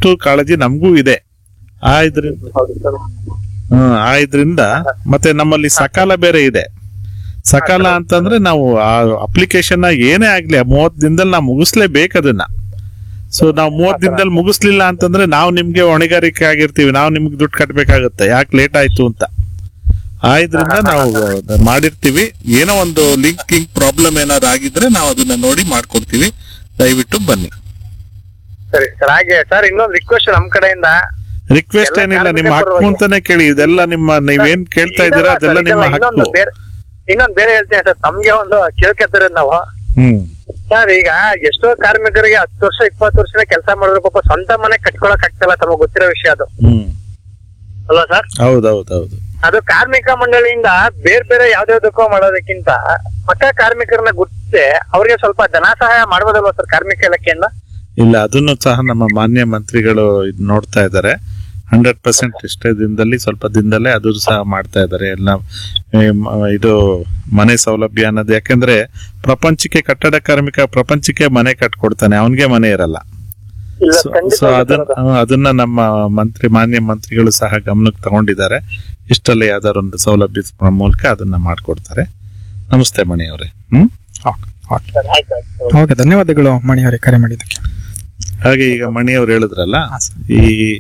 ಅಷ್ಟು ಕಾಳಜಿ ನಮಗೂ ಇದೆ. ಆ ಇದ್ರಿಂದ ಮತ್ತೆ ನಮ್ಮಲ್ಲಿ ಸಕಾಲ ಬೇರೆ ಇದೆ. ಸಕಾಲ ಅಂತಂದ್ರೆ ನಾವು ಆ ಅಪ್ಲಿಕೇಶನ್ ಏನೇ ಆಗ್ಲಿ 30 ದಿನದಲ್ಲಿ ನಾವು ಮುಗಿಸ್ಲೇಬೇಕು ಅದನ್ನ. ಸೊ ನಾವು 30 ದಿನದಲ್ಲಿ ಮುಗಿಸ್ಲಿಲ್ಲ ಅಂತಂದ್ರೆ ನಾವು ನಿಮ್ಗೆ ಹೊಣೆಗಾರಿಕೆ ಆಗಿರ್ತೀವಿ, ನಾವು ನಿಮ್ಗೆ ದುಡ್ಡು ಕಟ್ಬೇಕಾಗತ್ತೆ, ಯಾಕೆ ಲೇಟ್ ಆಯ್ತು ಅಂತ. ಇದ್ರಿಂದ ನಾವು ಮಾಡಿರ್ತೀವಿ. ಏನೋ ಒಂದು ಲಿಂಕಿಂಗ್ ಪ್ರಾಬ್ಲಮ್ ಏನಾದ್ರು ಆಗಿದ್ರೆ ನಾವು ಅದನ್ನ ನೋಡಿ ಮಾಡ್ಕೊಡ್ತೀವಿ. ದಯವಿಟ್ಟು ಬನ್ನಿ. ಸರಿ ಸರ್, ಹಾಗೆ ಸರ್ ಇನ್ನೊಂದು ರಿಕ್ವೆಸ್ಟ್ ನಮ್ ಕಡೆಯಿಂದ. ರಿಕ್ವೆಸ್ಟ್ ಏನಿಲ್ಲ, ನಿಮ್ಮ ಹಕ್ಕು ಅಂತಾನೆ ಕೇಳಿ. ಇದೆಲ್ಲ ನೀವೇನ್ ಕೇಳ್ತಾ ಇದ್ದೀರಾ ಅದೆಲ್ಲ ನಿಮ್ಮ ಹಕ್ಕು. ಇನ್ನೊಂದು ಬೇರೆ ಹೇಳ್ತೀನಿ ಸರ್, ತಮ್ಗೆ ಒಂದು ಕೇಳ್ಕೊತಿರೋದು ನಾವು. ಸರ್ ಈಗ ಎಷ್ಟೋ ಕಾರ್ಮಿಕರಿಗೆ 10 ವರ್ಷ 20 ವರ್ಷ ಕೆಲಸ ಮಾಡಿದ್ರು ಪಾಪ ಸ್ವಂತ ಮನೆ ಕಟ್ಕೊಳಕ್ ಆಗ್ತಿಲ್ಲ, ತಮಗೆ ಗೊತ್ತಿರೋ ವಿಷಯ ಅದು ಅಲ್ವಾ ಸರ್? ಹೌದೌದೌದು. ಅದು ಕಾರ್ಮಿಕ ಮಂಡಳಿಯಿಂದ ಬೇರೆ ಬೇರೆ ಯಾವ್ದಾವ್ದಕ್ಕೋ ಮಾಡೋದಕ್ಕಿಂತ ಪಕ್ಕ ಕಾರ್ಮಿಕರನ್ನ ಗುರ್ತಿಸಿ ಅವ್ರಿಗೆ ಸ್ವಲ್ಪ ಧನ ಸಹಾಯ ಮಾಡ್ಬೋದಲ್ವಾ ಸರ್ ಕಾರ್ಮಿಕ ಇಲಾಖೆಯಿಂದ? ಇಲ್ಲ, ಅದನ್ನು ಸಹ ನಮ್ಮ ಮಾನ್ಯ ಮಂತ್ರಿಗಳು ಇದು ನೋಡ್ತಾ ಇದ್ದಾರೆ. 100% ಇಷ್ಟೇ ದಿನದಲ್ಲಿ, ಸ್ವಲ್ಪ ದಿನದಲ್ಲೇ ಅದು ಸಹ ಮಾಡ್ತಾ ಇದ್ದಾರೆ. ಎಲ್ಲ ಇದು ಮನೆ ಸೌಲಭ್ಯ ಅನ್ನೋದು, ಯಾಕಂದ್ರೆ ಪ್ರಪಂಚಕ್ಕೆ ಕಟ್ಟಡ ಕಾರ್ಮಿಕ ಪ್ರಪಂಚಕ್ಕೆ ಮನೆ ಕಟ್ಕೊಡ್ತಾನೆ, ಅವನಿಗೆ ಮನೆ ಇರಲ್ಲ. ಸೊ ಅದನ್ನ ನಮ್ಮ ಮಾನ್ಯ ಮಂತ್ರಿಗಳು ಸಹ ಗಮನಕ್ಕೆ ತಗೊಂಡಿದ್ದಾರೆ. ಇಷ್ಟಲ್ಲೇ ಯಾವ್ದಾದ್ರು ಒಂದು ಸೌಲಭ್ಯ ಮೂಲಕ ಅದನ್ನ ಮಾಡ್ಕೊಡ್ತಾರೆ. ನಮಸ್ತೆ ಮಣಿ ಅವರೇ. ಓಕೆ, ಧನ್ಯವಾದಗಳು ಮಣಿ ಅವರೇ ಕರೆ ಮಾಡಿದ್ದಕ್ಕೆ. ಹಾಗೆ ಈಗ ಮಣಿ ಅವ್ರು ಹೇಳಿದ್ರಲ್ಲ, ಈ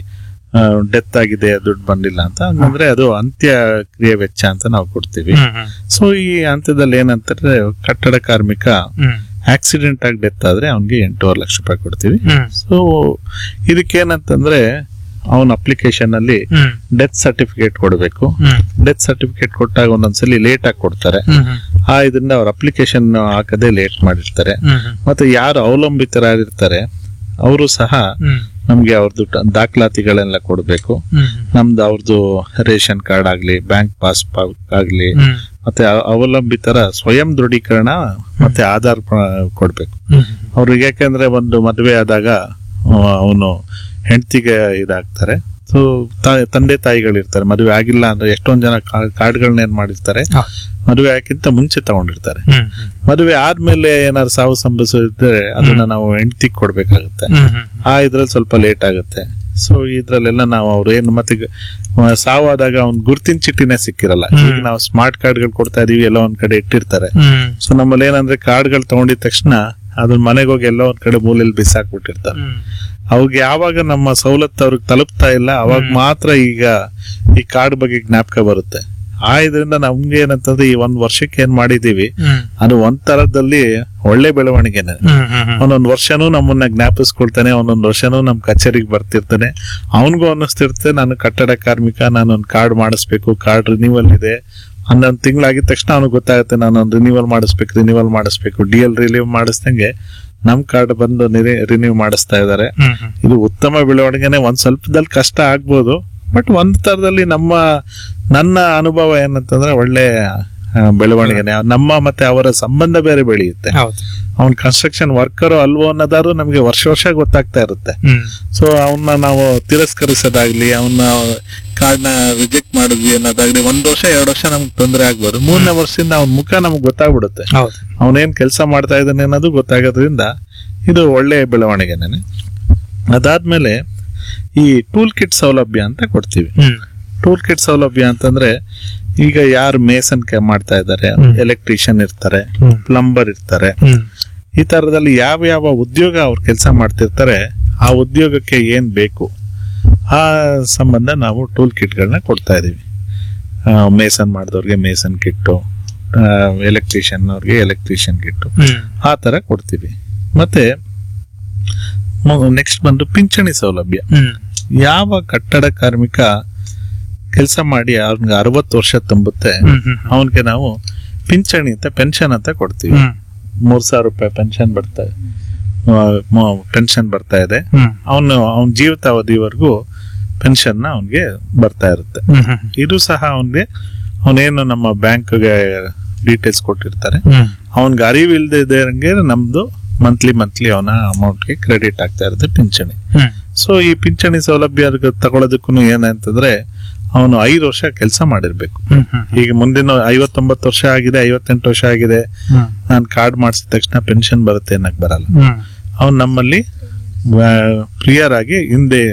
ಡೆತ್ ಆಗಿದೆ ದುಡ್ಡು ಬಂದಿಲ್ಲ ಅಂತ, ಅಂದ್ರೆ ಅದು ಅಂತ್ಯ ಕ್ರಿಯೆ ವೆಚ್ಚ ಅಂತ ನಾವು ಕೊಡ್ತೀವಿ. ಸೊ ಈ ಹಂತದಲ್ಲಿ ಏನಂತಾರೆ, ಕಟ್ಟಡ ಕಾರ್ಮಿಕ ಆಕ್ಸಿಡೆಂಟ್ ಆಗಿ ಡೆತ್ ಆದ್ರೆ ಅವ್ನಿಗೆ 8.5 ಲಕ್ಷ ರೂಪಾಯಿ ಕೊಡ್ತೀವಿ. ಸೊ ಇದಕ್ಕೇನಂತಂದ್ರೆ ಅವನ ಅಪ್ಲಿಕೇಶನ್ ಅಲ್ಲಿ ಡೆತ್ ಸರ್ಟಿಫಿಕೇಟ್ ಕೊಡಬೇಕು. ಡೆತ್ ಸರ್ಟಿಫಿಕೇಟ್ ಕೊಟ್ಟಾಗ ಒಂದೊಂದ್ಸಲಿ ಲೇಟ್ ಆಗಿ ಕೊಡ್ತಾರೆ. ಇದರಿಂದ ಅವ್ರ ಅಪ್ಲಿಕೇಶನ್ ಹಾಕದೆ ಲೇಟ್ ಮಾಡಿರ್ತಾರೆ. ಮತ್ತೆ ಯಾರು ಅವಲಂಬಿತರಾಗಿರ್ತಾರೆ ಅವರು ಸಹ ನಮ್ಗೆ ಅವ್ರದ್ದು ದಾಖಲಾತಿಗಳೆಲ್ಲ ಕೊಡ್ಬೇಕು. ನಮ್ದು ಅವ್ರದ್ದು ರೇಷನ್ ಕಾರ್ಡ್ ಆಗ್ಲಿ, ಬ್ಯಾಂಕ್ ಪಾಸ್ ಆಗ್ಲಿ, ಮತ್ತೆ ಅವಲಂಬಿತರ ಸ್ವಯಂ ದೃಢೀಕರಣ ಮತ್ತೆ ಆಧಾರ್ ಕೊಡ್ಬೇಕು ಅವ್ರಿಗೆ. ಯಾಕಂದ್ರೆ ಒಂದು ಮದುವೆ ಆದಾಗ ಅವನು ಹೆಂಡತಿಗೆ ಇದಾಗ್ತಾರೆ. ಸೊ ತಂದೆ ತಾಯಿಗಳಿರ್ತಾರೆ, ಮದುವೆ ಆಗಿಲ್ಲ ಅಂದ್ರೆ ಎಷ್ಟೊಂದ್ ಜನ ಕಾರ್ಡ್ಗಳನ್ನ ಏನ್ ಮಾಡಿರ್ತಾರೆ, ಮದುವೆ ಆಗಿಂತ ಮುಂಚೆ ತಗೊಂಡಿರ್ತಾರೆ. ಮದುವೆ ಆದ್ಮೇಲೆ ಏನಾದ್ರು ಸಾವು ಸಂಭವಿಸಿದ್ರೆ ಅದನ್ನ ನಾವು ಹೆಂಡತಿಗೆ ಕೊಡ್ಬೇಕಾಗುತ್ತೆ. ಇದ್ರಲ್ಲಿ ಸ್ವಲ್ಪ ಲೇಟ್ ಆಗುತ್ತೆ. ಸೊ ಇದ್ರಲ್ಲೆಲ್ಲ ನಾವು ಅವ್ರು ಏನು ಮತ್ತೆ ಸಾವಾದಾಗ ಅವ್ನ್ ಗುರ್ತಿನ ಚೀಟಿನೇ ಸಿಕ್ಕಿರಲ್ಲ. ಈಗ ನಾವು ಸ್ಮಾರ್ಟ್ ಕಾರ್ಡ್ಗಳು ಕೊಡ್ತಾ ಇದೀವಿ, ಎಲ್ಲ ಒಂದ್ ಕಡೆ ಇಟ್ಟಿರ್ತಾರೆ. ಸೊ ನಮ್ಮಲ್ಲಿ ಏನಂದ್ರೆ ಕಾರ್ಡ್ಗಳು ತಗೊಂಡಿದ ತಕ್ಷಣ ಅದನ್ನ ಮನೆಗೆ ಹೋಗಿ ಎಲ್ಲ ಒಂದ್ ಕಡೆ ಮೂಲೆಯಲ್ಲಿ ಬಿಸಾಕ್ಬಿಟ್ಟಿರ್ತಾರೆ. ಅವ್ರಿಗೆ ಯಾವಾಗ ನಮ್ಮ ಸವಲತ್ತು ಅವ್ರಿಗೆ ತಲುಪ್ತಾ ಇಲ್ಲ ಅವಾಗ ಮಾತ್ರ ಈಗ ಈ ಕಾರ್ಡ್ ಬಗ್ಗೆ ಜ್ಞಾಪಕ ಬರುತ್ತೆ. ಇದರಿಂದ ನಮ್ಗೆ ಏನಂತಂದ್ರೆ ಈ 1 ವರ್ಷಕ್ಕೆ ಏನ್ ಮಾಡಿದೀವಿ ಅದು ಒಂದ್ ತರದಲ್ಲಿ ಒಳ್ಳೆ ಬೆಳವಣಿಗೆನೆ. ಒಂದೊಂದ್ ವರ್ಷನೂ ನಮ್ಮನ್ನ ಜ್ಞಾಪಿಸ್ಕೊಳ್ತಾನೆ, ಒಂದೊಂದ್ ವರ್ಷನೂ ನಮ್ ಕಚೇರಿಗೆ ಬರ್ತಿರ್ತಾನೆ. ಅವನ್ಗೂ ಅನ್ನಿಸ್ತಿರುತ್ತೆ ನಾನು ಕಟ್ಟಡ ಕಾರ್ಮಿಕ, ನಾನೊಂದ್ ಕಾರ್ಡ್ ಮಾಡಿಸ್ಬೇಕು, ಕಾರ್ಡ್ ರಿನ್ಯೂವಲ್ ಇದೆ. 11 ತಿಂಗಳಾಗಿದ ತಕ್ಷಣ ಅವ್ನಿಗೆ ಗೊತ್ತಾಗುತ್ತೆ ನಾನೊಂದು ರಿನ್ಯೂವಲ್ ಮಾಡಿಸ್ಬೇಕು. DL ರಿನ್ಯೂ ಮಾಡಿಸ್ದಂಗೆ ನಮ್ ಕಾರ್ಡ್ ಬಂದು ರಿನ್ಯೂ ಮಾಡಿಸ್ತಾ ಇದಾರೆ. ಇದು ಉತ್ತಮ ಬೆಳವಣಿಗೆನೆ. ಒಂದ್ ಸ್ವಲ್ಪದಲ್ಲಿ ಕಷ್ಟ ಆಗ್ಬೋದು, ಬಟ್ ಒಂದ್ ತರದಲ್ಲಿ ನನ್ನ ಅನುಭವ ಏನಂತಂದ್ರೆ ಒಳ್ಳೆ ಬೆಳವಣಿಗೆನೆ. ನಮ್ಮ ಮತ್ತೆ ಅವರ ಸಂಬಂಧ ಬೇರೆ ಬೆಳೆಯುತ್ತೆ. ಅವ್ನ್ ಕನ್ಸ್ಟ್ರಕ್ಷನ್ ವರ್ಕರ್ ಅಲ್ವೋ ಅನ್ನೋದಾದ್ರು ನಮ್ಗೆ ವರ್ಷ ಗೊತ್ತಾಗ್ತಾ ಇರುತ್ತೆ. ಸೊ ಅವನ್ನ ನಾವು ತಿರಸ್ಕರಿಸೋದಾಗ್ಲಿ, ಅವನ್ನ ಕಾರ್ಡ್ನ ರಿಜೆಕ್ಟ್ ಮಾಡಿದ್ವಿ ಅನ್ನೋದಾಗ್ಲಿ 1 ವರ್ಷ 2 ವರ್ಷ ನಮ್ಗೆ ತೊಂದರೆ ಆಗ್ಬೋದು. 3ನೇ ವರ್ಷದಿಂದ ಅವ್ನ ಮುಖ ನಮ್ಗೆ ಗೊತ್ತಾಗ್ಬಿಡುತ್ತೆ, ಅವನೇನ್ ಕೆಲಸ ಮಾಡ್ತಾ ಇದ್ದಾನೆ ಅನ್ನೋದು ಗೊತ್ತಾಗೋದ್ರಿಂದ ಇದು ಒಳ್ಳೆ ಬೆಳವಣಿಗೆನೆ. ಅದಾದ್ಮೇಲೆ ಈ ಟೂಲ್ ಕಿಟ್ ಸೌಲಭ್ಯ ಅಂತ ಕೊಡ್ತೀವಿ. ಟೂಲ್ ಕಿಟ್ ಸೌಲಭ್ಯ ಅಂತಂದ್ರೆ ಈಗ ಯಾರು ಮೇಸನ್ ಮಾಡ್ತಾ ಇದ್ದಾರೆ, ಎಲೆಕ್ಟ್ರಿಷಿಯನ್ ಇರ್ತಾರೆ, ಪ್ಲಂಬರ್ ಇರ್ತಾರೆ, ಈ ತರದಲ್ಲಿ ಯಾವ ಉದ್ಯೋಗ ಅವ್ರು ಕೆಲಸ ಮಾಡ್ತಿರ್ತಾರೆ ಆ ಉದ್ಯೋಗಕ್ಕೆ ಏನ್ ಬೇಕು ಆ ಸಂಬಂಧ ನಾವು ಟೂಲ್ ಕಿಟ್ಗಳನ್ನ ಕೊಡ್ತಾ ಇದೀವಿ. ಮೇಸನ್ ಮಾಡಿದವ್ರಿಗೆ ಮೇಸನ್ ಕಿಟ್ಟು, ಎಲೆಕ್ಟ್ರಿಷಿಯನ್ ಅವ್ರಿಗೆ ಎಲೆಕ್ಟ್ರಿಷಿಯನ್ ಕಿಟ್ಟು, ಆ ತರ ಕೊಡ್ತೀವಿ. ಮತ್ತೆ ನೆಕ್ಸ್ಟ್ ಬಂದು ಪಿಂಚಣಿ ಸೌಲಭ್ಯ. ಯಾವ ಕಟ್ಟಡ ಕಾರ್ಮಿಕ ಕೆಲಸ ಮಾಡಿ ಅವ್ನಿಗೆ 60 ವರ್ಷ ತುಂಬುತ್ತೆ ಅವನ್ಗೆ ನಾವು ಪಿಂಚಣಿ ಅಂತ ಪೆನ್ಷನ್ ಅಂತ ಕೊಡ್ತೀವಿ. 3,000 ರೂಪಾಯಿ ಪೆನ್ಷನ್ ಬರ್ತಾ ಇದೆ. ಅವನ ಜೀವಿತಾವಧಿವರೆಗೂ ಪೆನ್ಷನ್ ಅವನ್ಗೆ ಬರ್ತಾ ಇರುತ್ತೆ. ಇದು ಸಹ ಅವನೇನು ನಮ್ಮ ಬ್ಯಾಂಕ್ಗೆ ಡೀಟೇಲ್ಸ್ ಕೊಟ್ಟಿರ್ತಾರೆ, ಅವನ್ಗೆ ಅರಿವು ಇಲ್ದಿದ್ದಂಗೆ ನಮ್ದು ಮಂತ್ಲಿ ಅವನ ಅಮೌಂಟ್ಗೆ ಕ್ರೆಡಿಟ್ ಆಗ್ತಾ ಇರುತ್ತೆ ಪಿಂಚಣಿ. ಸೊ ಈ ಪಿಂಚಣಿ ಸೌಲಭ್ಯ ತಗೊಳ್ಳೋದಕ್ಕೂ ಏನಂತಂದ್ರೆ ಅವನು 5 ವರ್ಷ ಕೆಲಸ ಮಾಡಿರ್ಬೇಕು. ಈಗ ಮುಂದಿನ 59 ವರ್ಷ ಆಗಿದೆ, 58 ವರ್ಷ ಆಗಿದೆ, ನಾನು ಕಾರ್ಡ್ ಮಾಡಿಸಿದ ತಕ್ಷಣ ಪೆನ್ಷನ್ ಬರುತ್ತೆ ಅನ್ನಕ್ ಬರಲ್ಲ. ಅವ್ನು ನಮ್ಮಲ್ಲಿ ಕ್ಲಿಯರ್ ಆಗಿ ಹಿಂದೆ